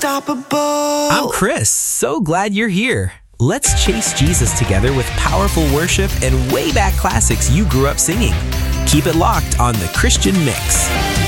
unstoppable. I'm Chris. So glad you're here. Let's chase Jesus together with powerful worship and way back classics you grew up singing. Keep it locked on The Christian Mix.